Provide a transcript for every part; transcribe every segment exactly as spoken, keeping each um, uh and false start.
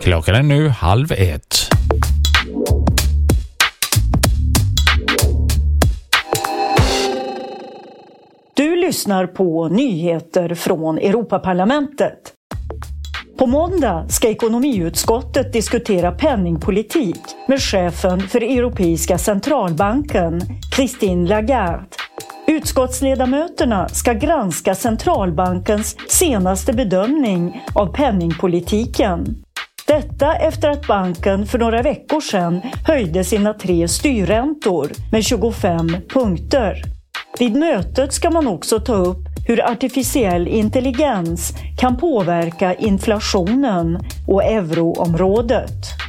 Klockan är nu halv ett. Du lyssnar på nyheter från Europaparlamentet. På måndag ska ekonomiutskottet diskutera penningpolitik med chefen för Europeiska centralbanken, Christine Lagarde. Utskottsledamöterna ska granska centralbankens senaste bedömning av penningpolitiken. Detta efter att banken för några veckor sedan höjde sina tre styrräntor med tjugofem punkter. Vid mötet ska man också ta upp hur artificiell intelligens kan påverka inflationen och euroområdet.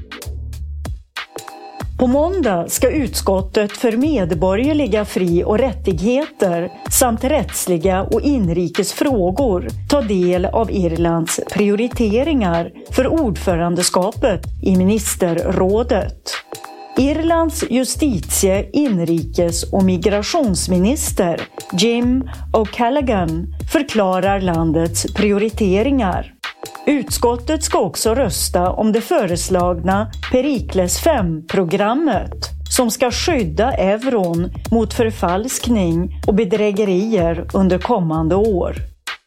På måndag ska utskottet för medborgerliga fri- och rättigheter samt rättsliga och inrikes frågor ta del av Irlands prioriteringar för ordförandeskapet i ministerrådet. Irlands justitie-, inrikes- och migrationsminister Jim O'Callaghan förklarar landets prioriteringar. Utskottet ska också rösta om det föreslagna Perikles fem-programmet som ska skydda euron mot förfalskning och bedrägerier under kommande år.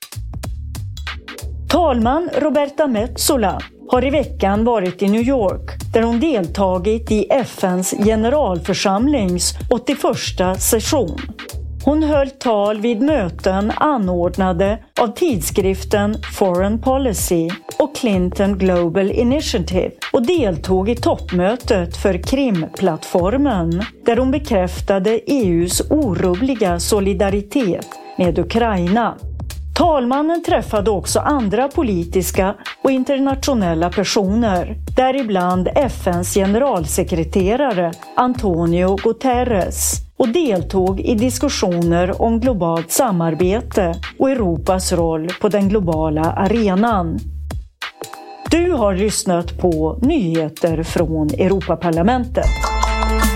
Talman Roberta Metsola har i veckan varit i New York där hon deltagit i F N:s generalförsamlings åttioförsta session. Hon höll tal vid möten anordnade av tidskriften Foreign Policy och Clinton Global Initiative och deltog i toppmötet för Krim-plattformen där hon bekräftade E U:s orubbliga solidaritet med Ukraina. Talmannen träffade också andra politiska och internationella personer, däribland F N:s generalsekreterare Antonio Guterres, och deltog i diskussioner om globalt samarbete och Europas roll på den globala arenan. Du har lyssnat på nyheter från Europaparlamentet.